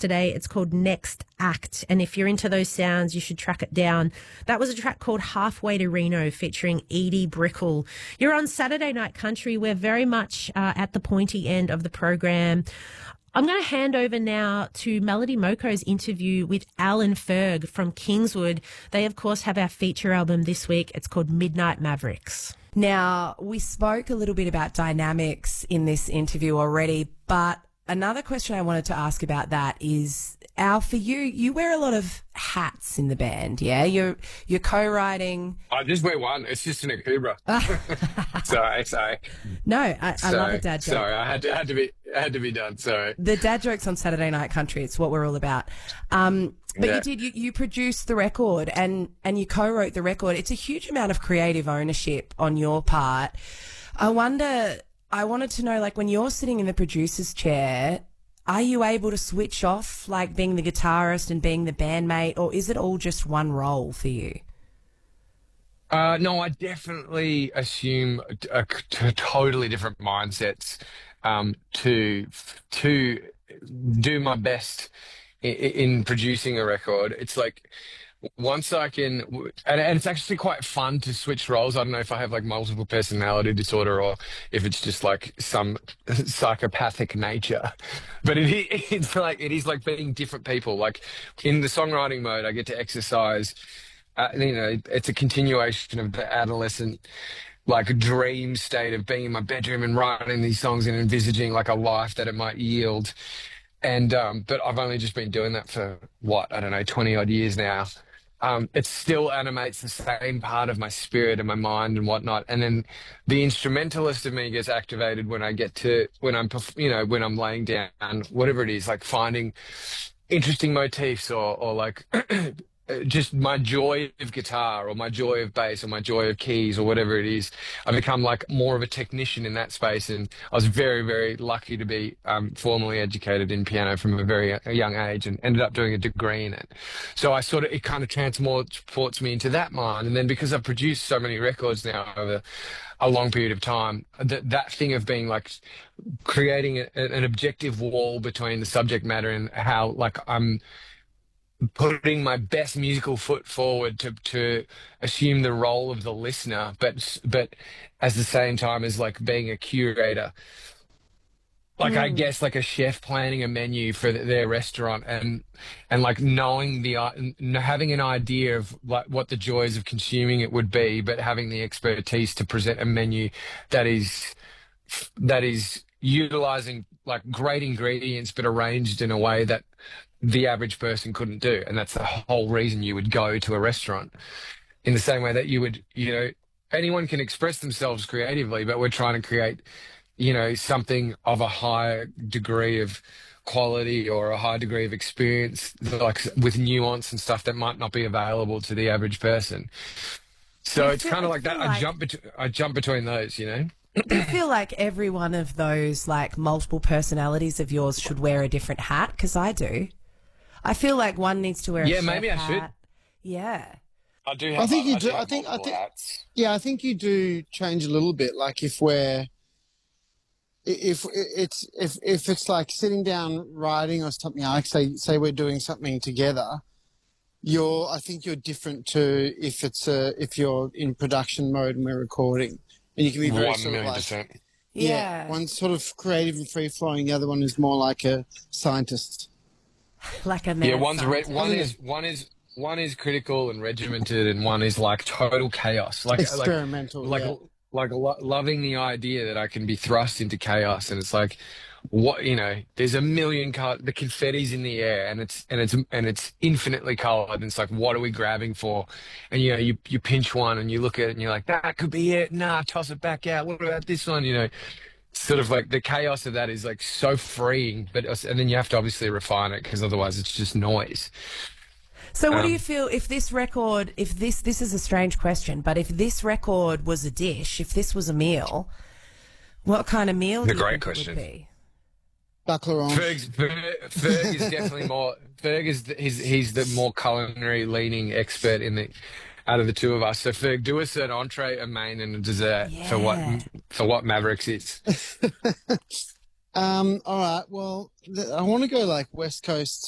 yesterday. It's called Next Act. And if you're into those sounds, you should track it down. That was a track called Halfway to Reno featuring Edie Brickle. You're on Saturday Night Country. We're very much at the pointy end of the program. I'm going to hand over now to Melody Moko's interview with Alan Ferg from Kingswood. They, of course, have our feature album this week. It's called Midnight Mavericks. Now, we spoke a little bit about dynamics in this interview already, but another question I wanted to ask about that is, Al, for you, you wear a lot of hats in the band, yeah? You're co-writing. I just wear one. It's just an Akubra. Sorry. No, I love a dad joke. Sorry, I had to be done. Sorry. The dad jokes on Saturday Night Country. It's what we're all about. But you produced the record and you co-wrote the record. It's a huge amount of creative ownership on your part. I wanted to know, like, when you're sitting in the producer's chair, are you able to switch off, like being the guitarist and being the bandmate, or is it all just one role for you? No, I definitely assume totally different mindsets to do my best in producing a record. It's like, once I can, and it's actually quite fun to switch roles. I don't know if I have like multiple personality disorder or if it's just like some psychopathic nature, but it is like being different people. Like in the songwriting mode, I get to exercise. It's a continuation of the adolescent, like, dream state of being in my bedroom and writing these songs and envisaging like a life that it might yield. And but I've only just been doing that for 20 odd years now. It still animates the same part of my spirit and my mind and whatnot. And then the instrumentalist of me gets activated when I'm laying down, whatever it is, like finding interesting motifs or like just my joy of guitar or my joy of bass or my joy of keys or whatever it is. I become like more of a technician in that space. And I was very, very lucky to be formally educated in piano from a very young age and ended up doing a degree in it. So it kind of transports me into that mind. And then because I've produced so many records now over a long period of time, that thing of being like creating an objective wall between the subject matter and how like I'm putting my best musical foot forward to assume the role of the listener, but at the same time as like being a curator, like I guess like a chef planning a menu for their restaurant and like having an idea of like what the joys of consuming it would be, but having the expertise to present a menu that is utilizing like great ingredients but arranged in a way that the average person couldn't do. And that's the whole reason you would go to a restaurant. In the same way that you would, anyone can express themselves creatively, but we're trying to create, something of a higher degree of quality or a high degree of experience, like with nuance and stuff that might not be available to the average person. So it's kind of like that. I jump between those, Do you feel like every one of those like multiple personalities of yours should wear a different hat? Because I do. I feel like one needs to wear a maybe I hat. should. Yeah. I do have, I think you do. I I think hats. Yeah, I think you do change a little bit. Like if it's like sitting down writing or something, like say we're doing something together, I think you're different to if you're in production mode and we're recording. And you can be very 1,000,000%. Yeah. One's sort of creative and free flowing, the other one is more like a scientist. Like a man. Yeah, one is critical and regimented, and one is like total chaos, like experimental, like loving the idea that I can be thrust into chaos. And it's like, there's a million the confetti's in the air, and it's infinitely colored. And it's like, what are we grabbing for? And you pinch one and you look at it and you're like, that could be it. Nah, toss it back out. What about this one? Sort of like the chaos of that is like so freeing, and then you have to obviously refine it because otherwise it's just noise. So what do you feel if this is a strange question, but if this record was a dish, if this was a meal, what kind of meal do you think it would be? Ferg is definitely more. Ferg he's the more culinary leaning expert out of the two of us. So Ferg, do us an entree, a main, and a dessert for what Mavericks is. All right. Well, I want to go like West Coast